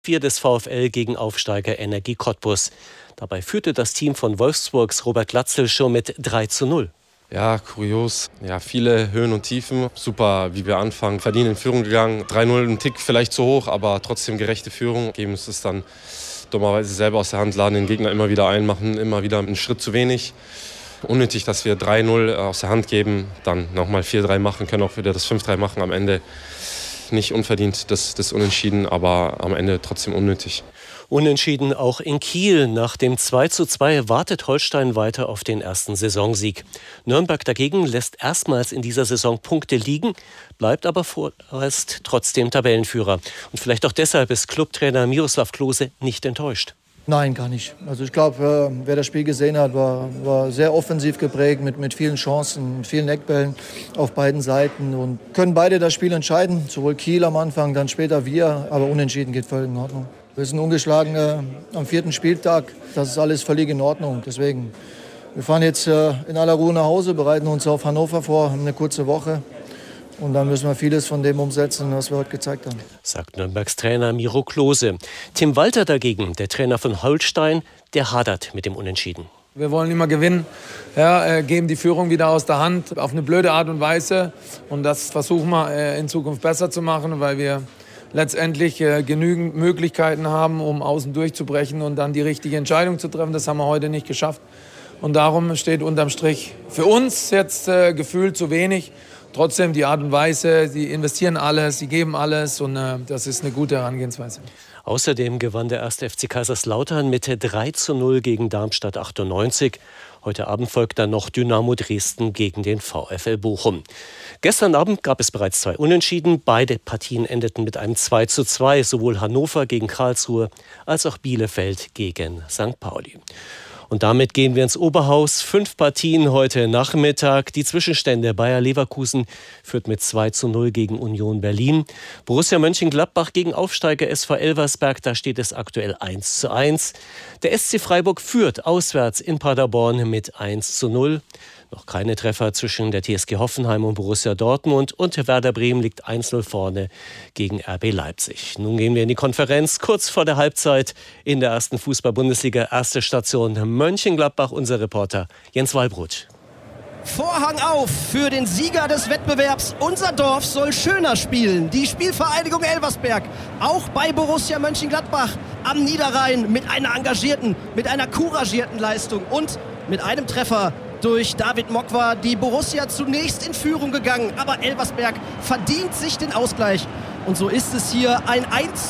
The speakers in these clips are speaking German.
4 des VfL gegen Aufsteiger Energie Cottbus. Dabei führte das Team von Wolfsburgs Robert Glatzel schon mit 3:0. Ja, kurios. Ja, viele Höhen und Tiefen. Super, wie wir anfangen. Verdienen in Führung gegangen. 3:0, ein Tick vielleicht zu hoch, aber trotzdem gerechte Führung. Geben uns es dann dummerweise selber aus der Hand, laden den Gegner immer wieder ein, machen immer wieder einen Schritt zu wenig. Unnötig, dass wir 3:0 aus der Hand geben, dann nochmal 4:3 machen, können auch wieder das 5:3 machen. Am Ende nicht unverdient das Unentschieden, aber am Ende trotzdem unnötig. Unentschieden auch in Kiel. Nach dem 2:2 wartet Holstein weiter auf den ersten Saisonsieg. Nürnberg dagegen lässt erstmals in dieser Saison Punkte liegen, bleibt aber vorerst trotzdem Tabellenführer. Und vielleicht auch deshalb ist Clubtrainer Miroslav Klose nicht enttäuscht. Nein, gar nicht. Also ich glaube, wer das Spiel gesehen hat, war sehr offensiv geprägt mit vielen Chancen, mit vielen Eckbällen auf beiden Seiten und können beide das Spiel entscheiden. Sowohl Kiel am Anfang, dann später wir, aber unentschieden geht völlig in Ordnung. Wir sind ungeschlagen am 4. Spieltag, das ist alles völlig in Ordnung. Deswegen, wir fahren jetzt in aller Ruhe nach Hause, bereiten uns auf Hannover vor, haben eine kurze Woche. Und dann müssen wir vieles von dem umsetzen, was wir heute gezeigt haben. Sagt Nürnbergs Trainer Miro Klose. Tim Walter dagegen, der Trainer von Holstein, der hadert mit dem Unentschieden. Wir wollen immer gewinnen, geben die Führung wieder aus der Hand auf eine blöde Art und Weise. Und das versuchen wir in Zukunft besser zu machen, weil wir letztendlich genügend Möglichkeiten haben, um außen durchzubrechen und dann die richtige Entscheidung zu treffen. Das haben wir heute nicht geschafft. Und darum steht unterm Strich für uns jetzt gefühlt zu wenig. Trotzdem die Art und Weise, sie investieren alles, sie geben alles und das ist eine gute Herangehensweise. Außerdem gewann der 1. FC Kaiserslautern mit 3:0 gegen Darmstadt 98. Heute Abend folgt dann noch Dynamo Dresden gegen den VfL Bochum. Gestern Abend gab es bereits 2 Unentschieden. Beide Partien endeten mit einem 2:2, sowohl Hannover gegen Karlsruhe als auch Bielefeld gegen St. Pauli. Und damit gehen wir ins Oberhaus. 5 Partien heute Nachmittag. Die Zwischenstände: Bayer Leverkusen führt mit 2:0 gegen Union Berlin. Borussia Mönchengladbach gegen Aufsteiger SV Elversberg. Da steht es aktuell 1:1. Der SC Freiburg führt auswärts in Paderborn mit 1:0. Noch keine Treffer zwischen der TSG Hoffenheim und Borussia Dortmund. Und Werder Bremen liegt 1:0 vorne gegen RB Leipzig. Nun gehen wir in die Konferenz. Kurz vor der Halbzeit in der ersten Fußball-Bundesliga. Erste Station Mönchengladbach. Unser Reporter Jens Wallbrot. Vorhang auf für den Sieger des Wettbewerbs. Unser Dorf soll schöner spielen. Die Spielvereinigung Elversberg, auch bei Borussia Mönchengladbach am Niederrhein mit einer engagierten, mit einer couragierten Leistung und mit einem Treffer durch David Mokwa, die Borussia zunächst in Führung gegangen, aber Elversberg verdient sich den Ausgleich. Und so ist es hier ein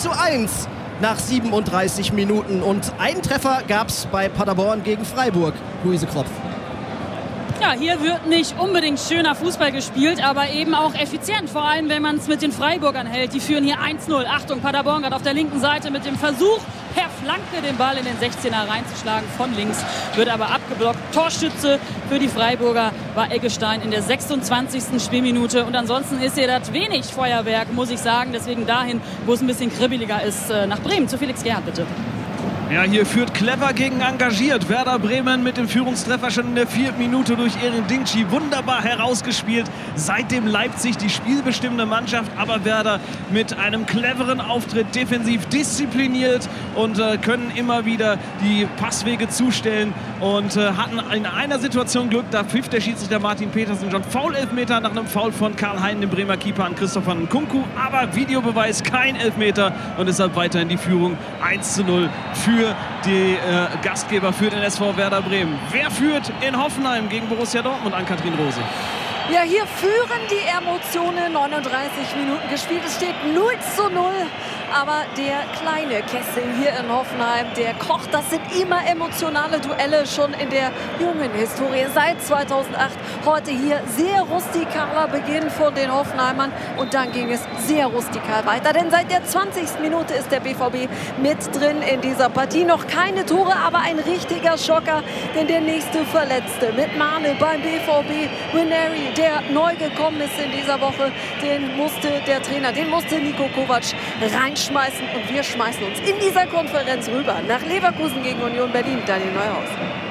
1:1 nach 37 Minuten. Und einen Treffer gab es bei Paderborn gegen Freiburg. Luise Kropf. Ja, hier wird nicht unbedingt schöner Fußball gespielt, aber eben auch effizient. Vor allem, wenn man es mit den Freiburgern hält. Die führen hier 1:0. Achtung, Paderborn gerade auf der linken Seite mit dem Versuch, per Flanke den Ball in den 16er reinzuschlagen. Von links wird aber abgeblockt. Torschütze für die Freiburger war Eggestein in der 26. Spielminute. Und ansonsten ist hier das wenig Feuerwerk, muss ich sagen. Deswegen dahin, wo es ein bisschen kribbeliger ist, nach Bremen. Zu Felix Gerhardt, bitte. Ja, hier führt clever gegen engagiert. Werder Bremen mit dem Führungstreffer schon in der 4. Minute durch Erin Dingchi. Wunderbar herausgespielt. Seitdem Leipzig die spielbestimmende Mannschaft, aber Werder mit einem cleveren Auftritt, defensiv diszipliniert und können immer wieder die Passwege zustellen und hatten in einer Situation Glück. Da pfiff der Schiedsrichter Martin Petersen schon Foul-Elfmeter nach einem Foul von Karl Hein, dem Bremer Keeper, an Christopher Nkunku. Aber Videobeweis, kein Elfmeter und deshalb weiterhin die Führung 1:0 für die Gastgeber, für den SV Werder Bremen. Wer führt in Hoffenheim gegen Borussia Dortmund? Ann-Kathrin Rose. Ja, hier führen die Emotionen. 39 Minuten gespielt. Es steht 0:0. Aber der kleine Kessel hier in Hoffenheim, der kocht. Das sind immer emotionale Duelle schon in der jungen Historie. Seit 2008. Heute hier sehr rustikaler Beginn von den Hoffenheimern. Und dann ging es sehr rustikal weiter. Denn seit der 20. Minute ist der BVB mit drin in dieser Partie. Noch keine Tore, aber ein richtiger Schocker. Denn der nächste Verletzte mit Mane beim BVB, Ranieri, der neu gekommen ist in dieser Woche, den musste Niko Kovac reinschmeißen. Und wir schmeißen uns in dieser Konferenz rüber nach Leverkusen gegen Union Berlin. Daniel Neuhaus.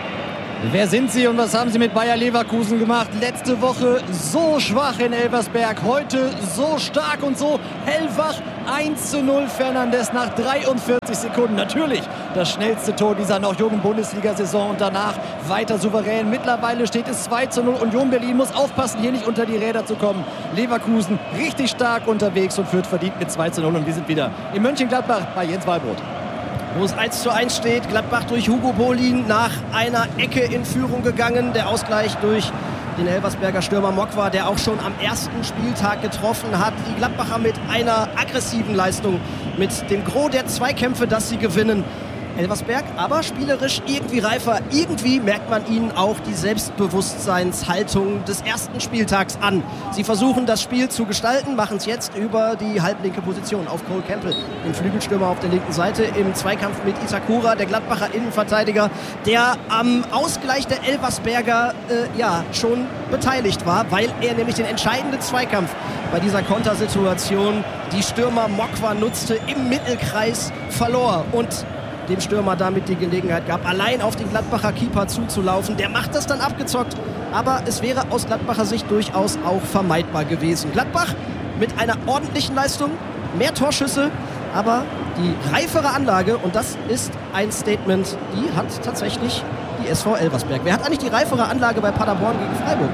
Wer sind Sie und was haben Sie mit Bayer Leverkusen gemacht? Letzte Woche so schwach in Elversberg, heute so stark und so hellwach. 1:0 Fernandes nach 43 Sekunden. Natürlich das schnellste Tor dieser noch jungen Bundesliga-Saison und danach weiter souverän. Mittlerweile steht es 2:0. Union Berlin muss aufpassen, hier nicht unter die Räder zu kommen. Leverkusen richtig stark unterwegs und führt verdient mit 2:0. Und wir sind wieder in Mönchengladbach bei Jens Wallbrot. Wo es 1:1 steht, Gladbach durch Hugo Bolin nach einer Ecke in Führung gegangen. Der Ausgleich durch den Elversberger Stürmer Mokwa, der auch schon am ersten Spieltag getroffen hat. Die Gladbacher mit einer aggressiven Leistung, mit dem Gros der Zweikämpfe, dass sie gewinnen. Elversberg aber spielerisch irgendwie reifer. Irgendwie merkt man ihnen auch die Selbstbewusstseinshaltung des ersten Spieltags an. Sie versuchen das Spiel zu gestalten, machen es jetzt über die halblinke Position auf Cole Campbell, den Flügelstürmer auf der linken Seite, im Zweikampf mit Itakura, der Gladbacher Innenverteidiger, der am Ausgleich der Elversberger schon beteiligt war, weil er nämlich den entscheidenden Zweikampf bei dieser Kontersituation, die Stürmer Mokwa nutzte, im Mittelkreis verlor und dem Stürmer damit die Gelegenheit gab, allein auf den Gladbacher Keeper zuzulaufen. Der macht das dann abgezockt, aber es wäre aus Gladbacher Sicht durchaus auch vermeidbar gewesen. Gladbach mit einer ordentlichen Leistung, mehr Torschüsse, aber die reifere Anlage, und das ist ein Statement, die hat tatsächlich die SV Elversberg. Wer hat eigentlich die reifere Anlage bei Paderborn gegen Freiburg?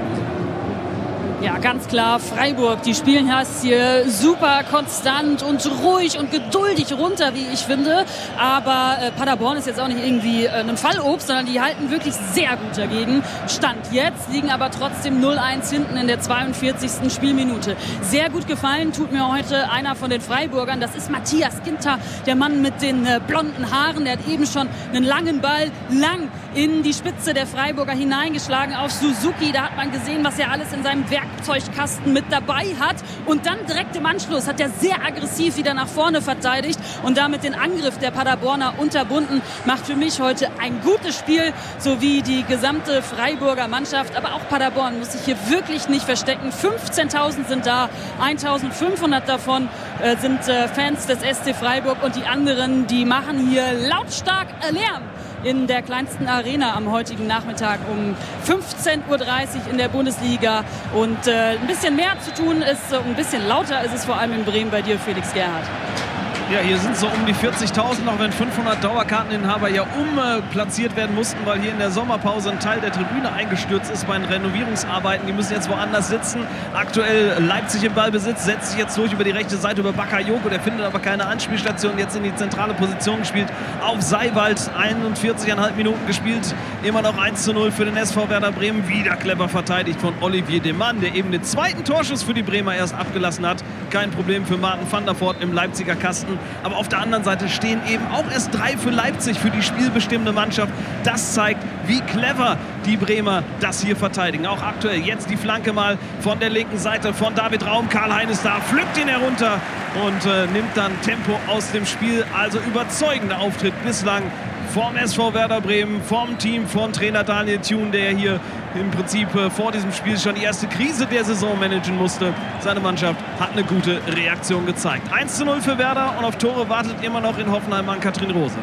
Ja, ganz klar, Freiburg, die spielen das hier super konstant und ruhig und geduldig runter, wie ich finde. Aber Paderborn ist jetzt auch nicht irgendwie ein Fallobst, sondern die halten wirklich sehr gut dagegen. Stand jetzt, liegen aber trotzdem 0:1 hinten in der 42. Spielminute. Sehr gut gefallen tut mir heute einer von den Freiburgern. Das ist Matthias Ginter, der Mann mit den blonden Haaren. Der hat eben schon einen langen Ball lang in die Spitze der Freiburger hineingeschlagen auf Suzuki. Da hat man gesehen, was er alles in seinem Werkzeugkasten mit dabei hat. Und dann direkt im Anschluss hat er sehr aggressiv wieder nach vorne verteidigt und damit den Angriff der Paderborner unterbunden. Macht für mich heute ein gutes Spiel, sowie die gesamte Freiburger Mannschaft. Aber auch Paderborn muss sich hier wirklich nicht verstecken. 15.000 sind da, 1.500 davon sind Fans des SC Freiburg und die anderen, die machen hier lautstark Lärm in der kleinsten Arena am heutigen Nachmittag um 15:30 Uhr in der Bundesliga. Und ein bisschen mehr zu tun ist, ein bisschen lauter ist es vor allem in Bremen bei dir, Felix Gerhardt. Ja, hier sind so um die 40.000, auch wenn 500 Dauerkarteninhaber ja umplatziert werden mussten, weil hier in der Sommerpause ein Teil der Tribüne eingestürzt ist bei den Renovierungsarbeiten. Die müssen jetzt woanders sitzen. Aktuell Leipzig im Ballbesitz, setzt sich jetzt durch über die rechte Seite über Bakayoko. Der findet aber keine Anspielstation, jetzt in die zentrale Position gespielt. Auf Seiwald, 41,5 Minuten gespielt. Immer noch 1:0 für den SV Werder Bremen. Wieder clever verteidigt von Olivier Demann, der eben den zweiten Torschuss für die Bremer erst abgelassen hat. Kein Problem für Martin van der Voort im Leipziger Kasten. Aber auf der anderen Seite stehen eben auch erst 3 für Leipzig, für die spielbestimmende Mannschaft. Das zeigt, wie clever die Bremer das hier verteidigen. Auch aktuell jetzt die Flanke mal von der linken Seite von David Raum. Karl-Heinz ist da, pflückt ihn herunter und nimmt dann Tempo aus dem Spiel. Also überzeugender Auftritt bislang vom SV Werder Bremen, vom Team, von Trainer Daniel Thun, der hier im Prinzip vor diesem Spiel schon die erste Krise der Saison managen musste. Seine Mannschaft hat eine gute Reaktion gezeigt. 1:0 für Werder und auf Tore wartet immer noch in Hoffenheim an Katrin Rose.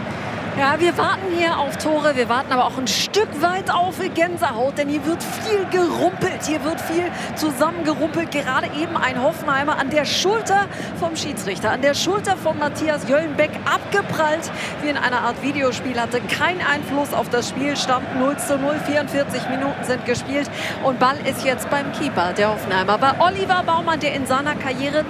Ja, wir warten hier auf Tore, wir warten aber auch ein Stück weit auf Gänsehaut, denn hier wird viel gerumpelt, hier wird viel zusammengerumpelt. Gerade eben ein Hoffenheimer an der Schulter vom Schiedsrichter, an der Schulter von Matthias Jöllenbeck abgeprallt, wie in einer Art Videospiel, hatte keinen Einfluss auf das Spiel, stand 0:0, 44 Minuten sind gespielt und Ball ist jetzt beim Keeper der Hoffenheimer. Bei Oliver Baumann, der in seiner Karriere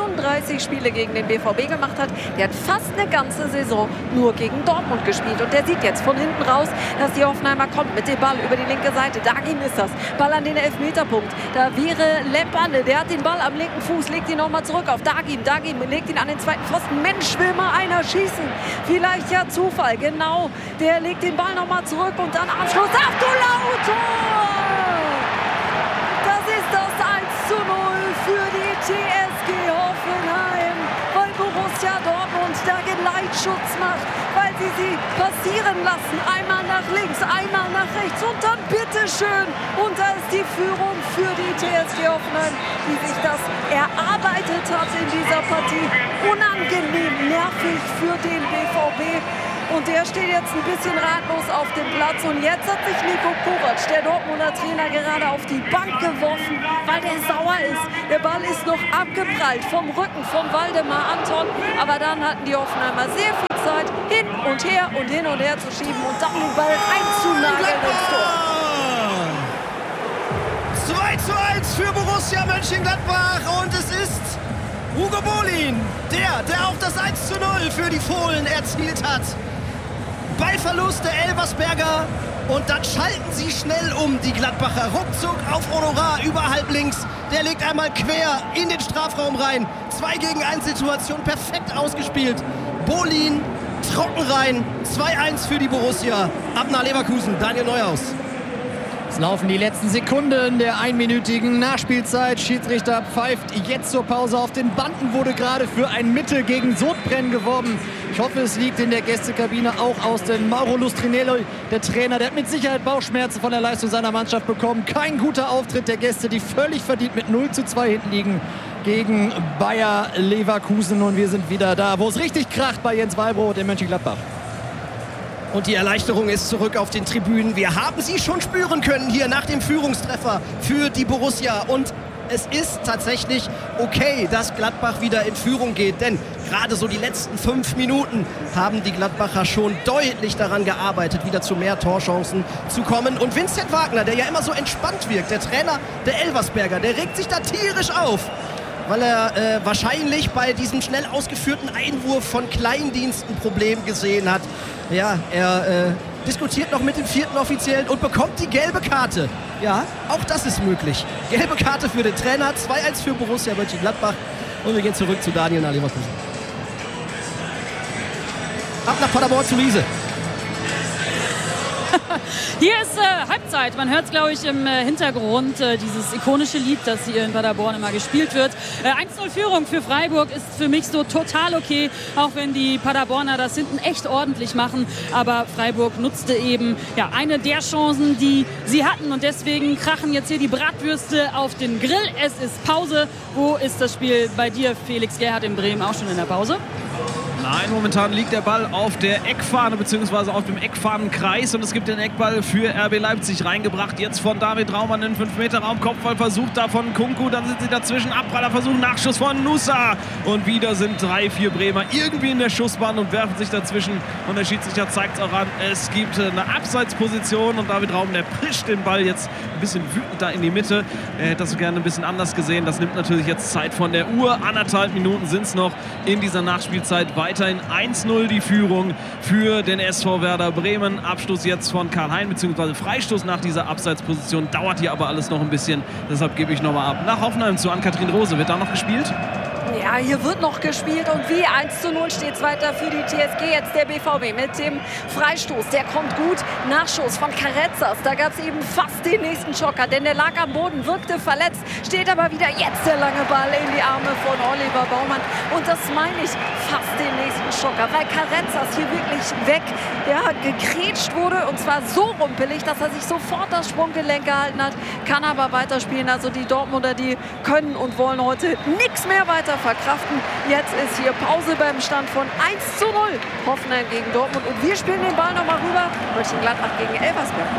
33 Spiele gegen den BVB gemacht hat, der hat fast eine ganze Saison nur gegen Dortmund gespielt und der sieht jetzt von hinten raus, dass die Hoffenheimer kommt mit dem Ball über die linke Seite. Dagim ist das. Ball an den Elfmeterpunkt. Da wäre Lemperle, der hat den Ball am linken Fuß, legt ihn nochmal zurück auf Dagim. Dagim legt ihn an den zweiten Pfosten. Mensch, will mal einer schießen. Vielleicht ja Zufall. Genau, der legt den Ball nochmal zurück und dann Abschluss. Achtung, Tor! Das ist das 1:0 für die TSG Hoffenheim, weil Borussia Dortmund da Geleitschutz macht, weil sie passieren lassen. Einmal nach links, einmal nach rechts und dann bitteschön. Und da ist die Führung für die TSG Hoffenheim, die sich das erarbeitet hat in dieser Partie. Unangenehm, nervig für den BVB. Und der steht jetzt ein bisschen ratlos auf dem Platz. Und jetzt hat sich Niko Kovac, der Dortmunder Trainer, gerade auf die Bank geworfen, weil der sauer ist. Der Ball ist noch abgeprallt vom Rücken von Waldemar Anton. Aber dann hatten die Hoffenheimer sehr viel Zeit, hin und her zu schieben und dann den Ball einzunageln ins Tor. 2:1 für Borussia Mönchengladbach und es ist Hugo Bolin, der auch das 1:0 für die Fohlen erzielt hat. Ballverlust der Elversberger und dann schalten sie schnell um, die Gladbacher. Ruckzuck auf Honorar über halblinks. Der legt einmal quer in den Strafraum rein. 2-gegen-1 Situation, perfekt ausgespielt. Bolin trocken rein. 2:1 für die Borussia. Ab nach Leverkusen, Daniel Neuhaus. Es laufen die letzten Sekunden der einminütigen Nachspielzeit. Schiedsrichter pfeift jetzt zur Pause. Auf den Banden wurde gerade für ein Mittel gegen Sodbrennen geworben. Ich hoffe, es liegt in der Gästekabine auch aus. Denn Mauro Lustrinello, der Trainer, der hat mit Sicherheit Bauchschmerzen von der Leistung seiner Mannschaft bekommen. Kein guter Auftritt der Gäste, die völlig verdient mit 0:2 hinten liegen gegen Bayer Leverkusen. Und wir sind wieder da, wo es richtig kracht bei Jens Wallbrot in Mönchengladbach. Und die Erleichterung ist zurück auf den Tribünen. Wir haben sie schon spüren können hier nach dem Führungstreffer für die Borussia. Und es ist tatsächlich okay, dass Gladbach wieder in Führung geht. Denn gerade so die letzten 5 Minuten haben die Gladbacher schon deutlich daran gearbeitet, wieder zu mehr Torchancen zu kommen. Und Vincent Wagner, der ja immer so entspannt wirkt, der Trainer der Elversberger, der regt sich da tierisch auf, weil er wahrscheinlich bei diesem schnell ausgeführten Einwurf von Kleindienst ein Problem gesehen hat. Ja, er diskutiert noch mit dem 4. Offiziellen und bekommt die gelbe Karte. Ja, auch das ist möglich. Gelbe Karte für den Trainer, 2:1 für Borussia Mönchengladbach. Und wir gehen zurück zu Daniel nach Leverkusen. Ab nach Paderborn zu Riese. Hier ist Halbzeit. Man hört es, glaube ich, im Hintergrund. Dieses ikonische Lied, das hier in Paderborn immer gespielt wird. 1:0 Führung für Freiburg ist für mich so total okay. Auch wenn die Paderborner das hinten echt ordentlich machen. Aber Freiburg nutzte eben eine der Chancen, die sie hatten. Und deswegen krachen jetzt hier die Bratwürste auf den Grill. Es ist Pause. Wo ist das Spiel bei dir, Felix Gerhardt in Bremen, auch schon in der Pause? Nein, momentan liegt der Ball auf der Eckfahne bzw. auf dem Eckfahnenkreis und es gibt den Eckball für RB Leipzig reingebracht. Jetzt von David Raumann in den 5-Meter-Raum. Kopfballversuch da von Kunku, dann sind sie dazwischen. Abprallerversuch, Nachschuss von Nusa. Und wieder sind 3-4 Bremer irgendwie in der Schussbahn und werfen sich dazwischen. Und der Schiedsrichter zeigt es auch an. Es gibt eine Abseitsposition und David Raumann, der prischt den Ball jetzt ein bisschen wütend da in die Mitte. Er hätte das gerne ein bisschen anders gesehen. Das nimmt natürlich jetzt Zeit von der Uhr. 1,5 Minuten sind es noch in dieser Nachspielzeit. Weiterhin 1:0 die Führung für den SV Werder Bremen. Abstoß jetzt von Karl Hein, beziehungsweise Freistoß nach dieser Abseitsposition. Dauert hier aber alles noch ein bisschen. Deshalb gebe ich nochmal ab. Nach Hoffenheim zu Ann-Kathrin Rose. Wird da noch gespielt? Ja, hier wird noch gespielt und wie 1:0 steht es weiter für die TSG. Jetzt der BVB mit dem Freistoß. Der kommt gut. Nachschuss von Carrezzas. Da gab es eben fast den nächsten Schocker, denn der lag am Boden, wirkte verletzt. Steht aber wieder jetzt der lange Ball in die Arme von Oliver Baumann. Und das meine ich, fast den nächsten Schocker, weil Carrezzas hier wirklich weg gegrätscht wurde. Und zwar so rumpelig, dass er sich sofort das Sprunggelenk gehalten hat. Kann aber weiterspielen. Also die Dortmunder, die können und wollen heute nichts mehr weiter verkraften. Jetzt ist hier Pause beim Stand von 1:0. Hoffenheim gegen Dortmund. Und wir spielen den Ball nochmal rüber. Mönchengladbach gegen Elversberg.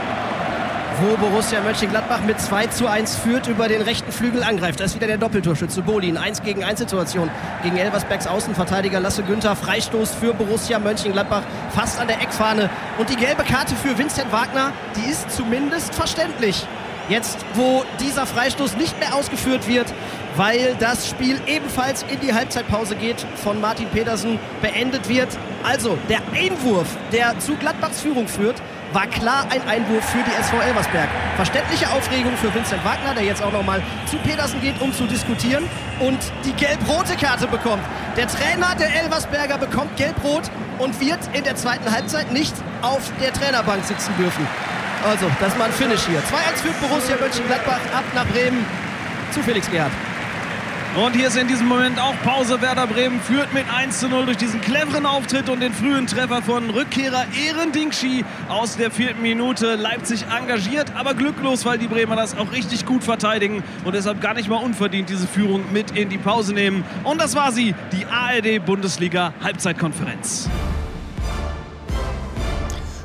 Wo Borussia Mönchengladbach mit 2:1 führt, über den rechten Flügel angreift. Da ist wieder der Doppeltorschütze Bolin. 1-gegen-1 Situation gegen Elversbergs Außenverteidiger Lasse Günther. Freistoß für Borussia Mönchengladbach fast an der Eckfahne. Und die gelbe Karte für Vincent Wagner, die ist zumindest verständlich. Jetzt, wo dieser Freistoß nicht mehr ausgeführt wird, weil das Spiel ebenfalls in die Halbzeitpause geht, von Martin Pedersen beendet wird. Also, der Einwurf, der zu Gladbachs Führung führt, war klar ein Einwurf für die SV Elversberg. Verständliche Aufregung für Vincent Wagner, der jetzt auch nochmal zu Pedersen geht, um zu diskutieren und die gelb-rote Karte bekommt. Der Trainer der Elversberger bekommt gelb-rot und wird in der zweiten Halbzeit nicht auf der Trainerbank sitzen dürfen. Also, das ist mal ein Finish hier. 2:1 für Borussia Mönchengladbach, ab nach Bremen zu Felix Gerhardt. Und hier ist in diesem Moment auch Pause. Werder Bremen führt mit 1:0 durch diesen cleveren Auftritt und den frühen Treffer von Rückkehrer Eren Dingschi aus der 4. Minute. Leipzig engagiert, aber glücklos, weil die Bremer das auch richtig gut verteidigen und deshalb gar nicht mal unverdient diese Führung mit in die Pause nehmen. Und das war sie, die ARD-Bundesliga-Halbzeitkonferenz.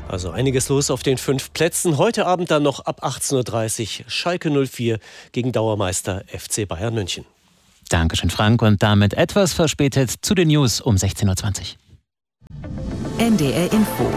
Also einiges los auf den 5 Plätzen. Heute Abend dann noch ab 18:30 Uhr Schalke 04 gegen Dauermeister FC Bayern München. Dankeschön, Frank. Und damit etwas verspätet zu den News um 16:20 Uhr. NDR Info.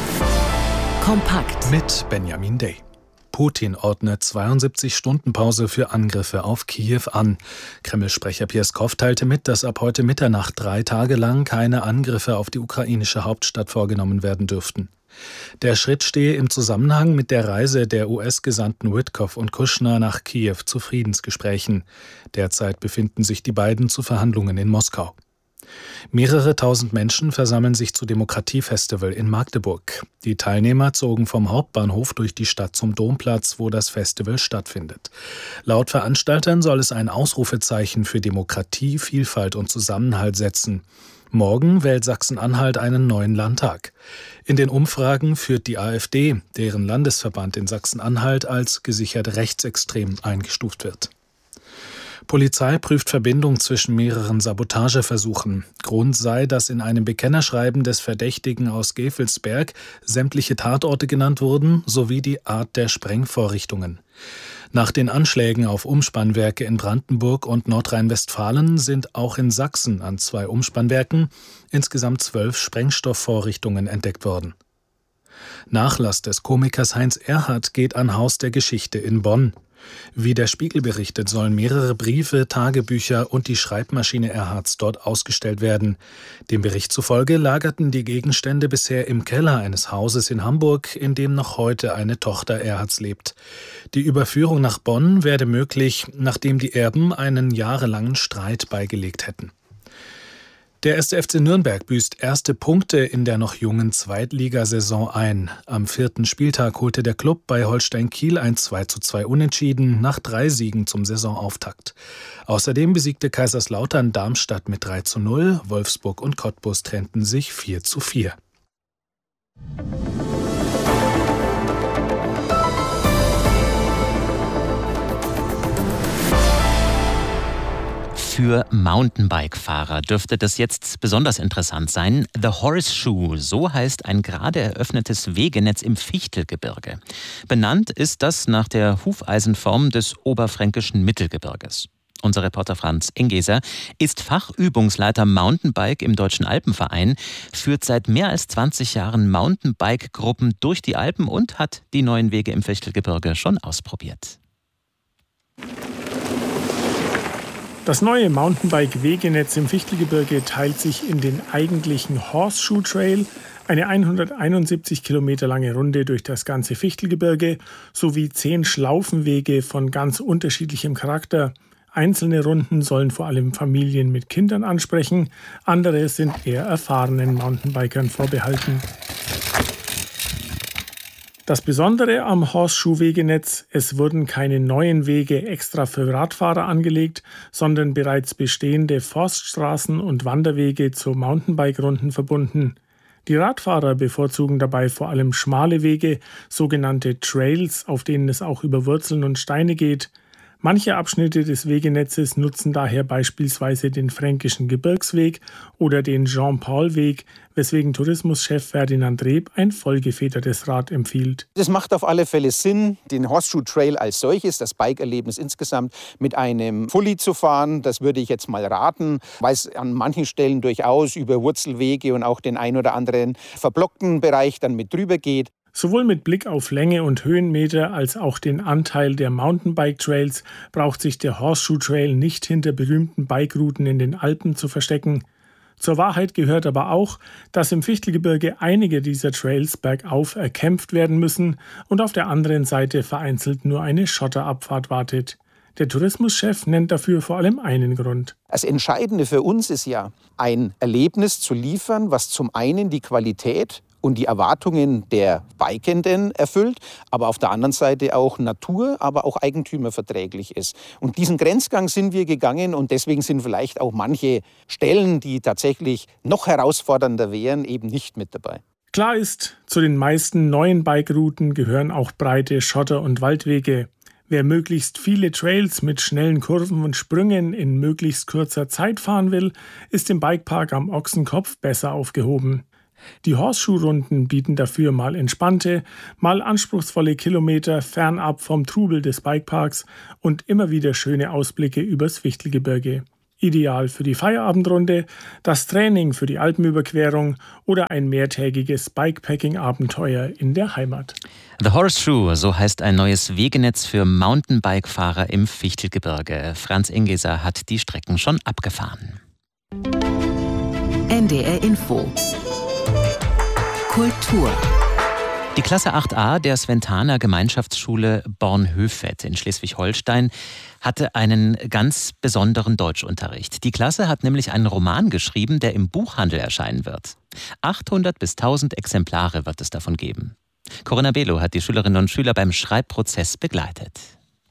Kompakt. Mit Benjamin Day. Putin ordnet 72-Stunden-Pause für Angriffe auf Kiew an. Kreml-Sprecher Pieskow teilte mit, dass ab heute Mitternacht 3 Tage lang keine Angriffe auf die ukrainische Hauptstadt vorgenommen werden dürften. Der Schritt stehe im Zusammenhang mit der Reise der US-Gesandten Witkoff und Kushner nach Kiew zu Friedensgesprächen. Derzeit befinden sich die beiden zu Verhandlungen in Moskau. Mehrere tausend Menschen versammeln sich zu Demokratiefestival in Magdeburg. Die Teilnehmer zogen vom Hauptbahnhof durch die Stadt zum Domplatz, wo das Festival stattfindet. Laut Veranstaltern soll es ein Ausrufezeichen für Demokratie, Vielfalt und Zusammenhalt setzen. Morgen wählt Sachsen-Anhalt einen neuen Landtag. In den Umfragen führt die AfD, deren Landesverband in Sachsen-Anhalt als gesichert rechtsextrem eingestuft wird. Polizei prüft Verbindung zwischen mehreren Sabotageversuchen. Grund sei, dass in einem Bekennerschreiben des Verdächtigen aus Gevelsberg sämtliche Tatorte genannt wurden, sowie die Art der Sprengvorrichtungen. Nach den Anschlägen auf Umspannwerke in Brandenburg und Nordrhein-Westfalen sind auch in Sachsen an 2 Umspannwerken insgesamt 12 Sprengstoffvorrichtungen entdeckt worden. Nachlass des Komikers Heinz Erhardt geht an Haus der Geschichte in Bonn. Wie der Spiegel berichtet, sollen mehrere Briefe, Tagebücher und die Schreibmaschine Erhardts dort ausgestellt werden. Dem Bericht zufolge lagerten die Gegenstände bisher im Keller eines Hauses in Hamburg, in dem noch heute eine Tochter Erhardts lebt. Die Überführung nach Bonn werde möglich, nachdem die Erben einen jahrelangen Streit beigelegt hätten. Der 1. FC Nürnberg büßt erste Punkte in der noch jungen Zweitligasaison ein. Am 4. Spieltag holte der Klub bei Holstein Kiel ein 2:2 Unentschieden nach 3 Siegen zum Saisonauftakt. Außerdem besiegte Kaiserslautern Darmstadt mit 3:0, Wolfsburg und Cottbus trennten sich 4:4. Für Mountainbike-Fahrer dürfte das jetzt besonders interessant sein. The Horseshoe, so heißt ein gerade eröffnetes Wegenetz im Fichtelgebirge. Benannt ist das nach der Hufeisenform des oberfränkischen Mittelgebirges. Unser Reporter Franz Engeser ist Fachübungsleiter Mountainbike im Deutschen Alpenverein, führt seit mehr als 20 Jahren Mountainbike-Gruppen durch die Alpen und hat die neuen Wege im Fichtelgebirge schon ausprobiert. Das neue Mountainbike-Wegenetz im Fichtelgebirge teilt sich in den eigentlichen Horseshoe Trail, eine 171 Kilometer lange Runde durch das ganze Fichtelgebirge, sowie 10 Schlaufenwege von ganz unterschiedlichem Charakter. Einzelne Runden sollen vor allem Familien mit Kindern ansprechen, andere sind eher erfahrenen Mountainbikern vorbehalten. Das Besondere am Horseshoe-Wegenetz, es wurden keine neuen Wege extra für Radfahrer angelegt, sondern bereits bestehende Forststraßen und Wanderwege zu Mountainbike-Runden verbunden. Die Radfahrer bevorzugen dabei vor allem schmale Wege, sogenannte Trails, auf denen es auch über Wurzeln und Steine geht. Manche Abschnitte des Wegenetzes nutzen daher beispielsweise den Fränkischen Gebirgsweg oder den Jean-Paul-Weg, weswegen Tourismuschef Ferdinand Reb ein vollgefedertes Rad empfiehlt. Das macht auf alle Fälle Sinn, den Horseshoe Trail als solches, das Bike-Erlebnis insgesamt, mit einem Fully zu fahren. Das würde ich jetzt mal raten, weil es an manchen Stellen durchaus über Wurzelwege und auch den ein oder anderen verblockten Bereich dann mit drüber geht. Sowohl mit Blick auf Länge und Höhenmeter als auch den Anteil der Mountainbike-Trails braucht sich der Horseshoe Trail nicht hinter berühmten Bikerouten in den Alpen zu verstecken. Zur Wahrheit gehört aber auch, dass im Fichtelgebirge einige dieser Trails bergauf erkämpft werden müssen und auf der anderen Seite vereinzelt nur eine Schotterabfahrt wartet. Der Tourismuschef nennt dafür vor allem einen Grund. Das Entscheidende für uns ist ja, ein Erlebnis zu liefern, was zum einen die Qualität und die Erwartungen der Bikenden erfüllt, aber auf der anderen Seite auch Natur, aber auch eigentümerverträglich ist. Und diesen Grenzgang sind wir gegangen und deswegen sind vielleicht auch manche Stellen, die tatsächlich noch herausfordernder wären, eben nicht mit dabei. Klar ist, zu den meisten neuen Bikerouten gehören auch breite Schotter- und Waldwege. Wer möglichst viele Trails mit schnellen Kurven und Sprüngen in möglichst kurzer Zeit fahren will, ist im Bikepark am Ochsenkopf besser aufgehoben. Die Horseshoe-Runden bieten dafür mal entspannte, mal anspruchsvolle Kilometer fernab vom Trubel des Bikeparks und immer wieder schöne Ausblicke übers Fichtelgebirge. Ideal für die Feierabendrunde, das Training für die Alpenüberquerung oder ein mehrtägiges Bikepacking-Abenteuer in der Heimat. The Horseshoe, so heißt ein neues Wegenetz für Mountainbike-Fahrer im Fichtelgebirge. Franz Ingeser hat die Strecken schon abgefahren. NDR Info Kultur. Die Klasse 8a der Sventaner Gemeinschaftsschule Bornhöved in Schleswig-Holstein hatte einen ganz besonderen Deutschunterricht. Die Klasse hat nämlich einen Roman geschrieben, der im Buchhandel erscheinen wird. 800 bis 1000 Exemplare wird es davon geben. Corinna Belo hat die Schülerinnen und Schüler beim Schreibprozess begleitet.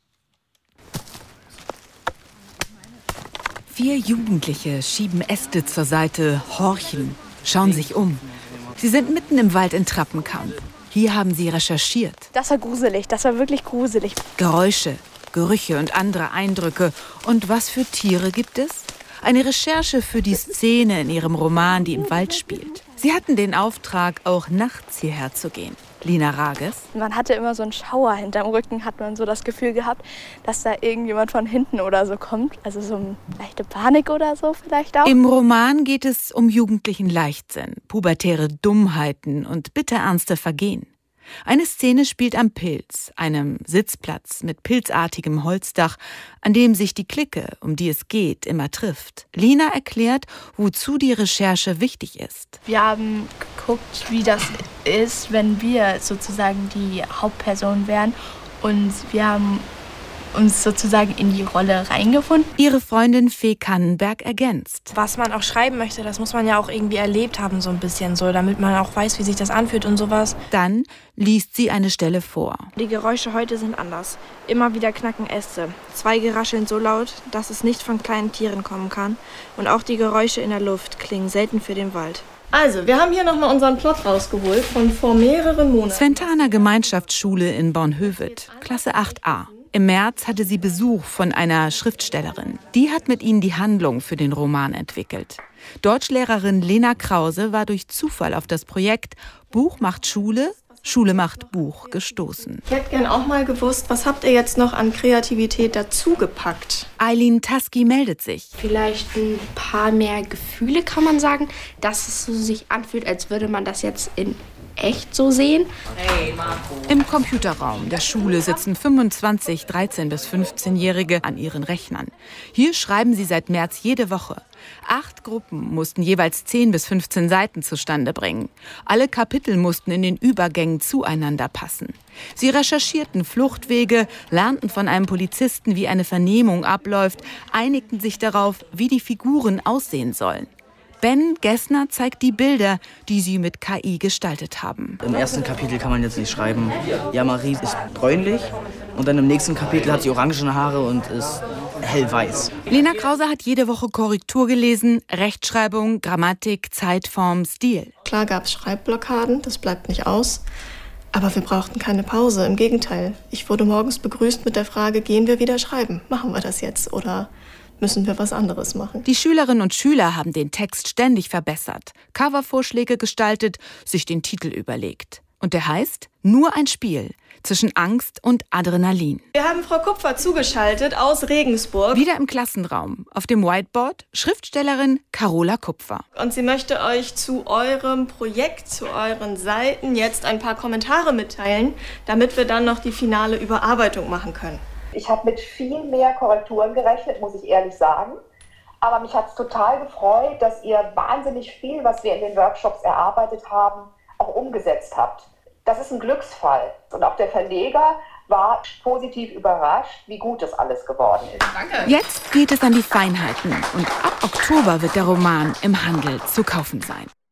4 Jugendliche schieben Äste zur Seite, horchen, schauen sich um. Sie sind mitten im Wald in Trappenkamp. Hier haben sie recherchiert. Das war gruselig, das war wirklich gruselig. Geräusche, Gerüche und andere Eindrücke. Und was für Tiere gibt es? Eine Recherche für die Szene in ihrem Roman, die im Wald spielt. Sie hatten den Auftrag, auch nachts hierher zu gehen. Lina Rages. Man hatte immer so einen Schauer hinterm Rücken, hat man so das Gefühl gehabt, dass da irgendjemand von hinten oder so kommt. Also so eine leichte Panik oder so vielleicht auch. Im Roman geht es um jugendlichen Leichtsinn, pubertäre Dummheiten und bitterernste Vergehen. Eine Szene spielt am Pilz, einem Sitzplatz mit pilzartigem Holzdach, an dem sich die Clique, um die es geht, immer trifft. Lina erklärt, wozu die Recherche wichtig ist. Wir haben geguckt, wie das ist, wenn wir sozusagen die Hauptperson wären. Und wir haben uns sozusagen in die Rolle reingefunden. Ihre Freundin Fee Kannenberg ergänzt. Was man auch schreiben möchte, das muss man ja auch irgendwie erlebt haben, so ein bisschen so, damit man auch weiß, wie sich das anfühlt und sowas. Dann liest sie eine Stelle vor. Die Geräusche heute sind anders. Immer wieder knacken Äste. Zweige rascheln so laut, dass es nicht von kleinen Tieren kommen kann. Und auch die Geräusche in der Luft klingen selten für den Wald. Also, wir haben hier nochmal unseren Plot rausgeholt von vor mehreren Monaten. Sventaner Gemeinschaftsschule in Bornhöved, Klasse 8a. Im März hatte sie Besuch von einer Schriftstellerin. Die hat mit ihnen die Handlung für den Roman entwickelt. Deutschlehrerin Lena Krause war durch Zufall auf das Projekt Buch macht Schule, Schule macht Buch gestoßen. Ich hätte gern auch mal gewusst, was habt ihr jetzt noch an Kreativität dazugepackt? Eileen Taski meldet sich. Vielleicht ein paar mehr Gefühle, kann man sagen, dass es so sich anfühlt, als würde man das jetzt in echt so sehen. Hey, im Computerraum der Schule sitzen 25 13- bis 15-Jährige an ihren Rechnern. Hier schreiben sie seit März jede Woche. 8 Gruppen mussten jeweils 10 bis 15 Seiten zustande bringen. Alle Kapitel mussten in den Übergängen zueinander passen. Sie recherchierten Fluchtwege, lernten von einem Polizisten, wie eine Vernehmung abläuft, einigten sich darauf, wie die Figuren aussehen sollen. Ben Gessner zeigt die Bilder, die sie mit KI gestaltet haben. Im ersten Kapitel kann man jetzt nicht schreiben, ja, Marie ist bräunlich. Und dann im nächsten Kapitel hat sie orangene Haare und ist hellweiß. Lena Krause hat jede Woche Korrektur gelesen, Rechtschreibung, Grammatik, Zeitform, Stil. Klar gab es Schreibblockaden, das bleibt nicht aus. Aber wir brauchten keine Pause, im Gegenteil. Ich wurde morgens begrüßt mit der Frage, gehen wir wieder schreiben? Machen wir das jetzt oder müssen wir was anderes machen? Die Schülerinnen und Schüler haben den Text ständig verbessert, Covervorschläge gestaltet, sich den Titel überlegt. Und der heißt Nur ein Spiel zwischen Angst und Adrenalin. Wir haben Frau Kupfer zugeschaltet aus Regensburg. Wieder im Klassenraum. Auf dem Whiteboard Schriftstellerin Carola Kupfer. Und sie möchte euch zu eurem Projekt, zu euren Seiten jetzt ein paar Kommentare mitteilen, damit wir dann noch die finale Überarbeitung machen können. Ich habe mit viel mehr Korrekturen gerechnet, muss ich ehrlich sagen. Aber mich hat es total gefreut, dass ihr wahnsinnig viel, was wir in den Workshops erarbeitet haben, auch umgesetzt habt. Das ist ein Glücksfall. Und auch der Verleger war positiv überrascht, wie gut das alles geworden ist. Danke. Jetzt geht es an die Feinheiten. Und ab Oktober wird der Roman im Handel zu kaufen sein.